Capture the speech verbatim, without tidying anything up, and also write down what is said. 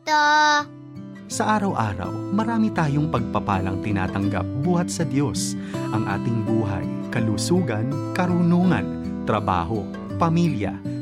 Tito. Sa araw-araw, marami tayong pagpapalang tinatanggap buhat sa Diyos. Ang ating buhay, kalusugan, karunungan, trabaho, pamilya,